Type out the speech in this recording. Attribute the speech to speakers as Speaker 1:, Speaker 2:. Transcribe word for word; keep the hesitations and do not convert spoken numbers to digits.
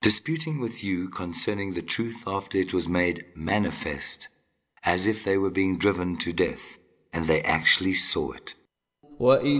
Speaker 1: disputing with you concerning the truth after it was made manifest, as if they were being driven to death, and they actually saw it.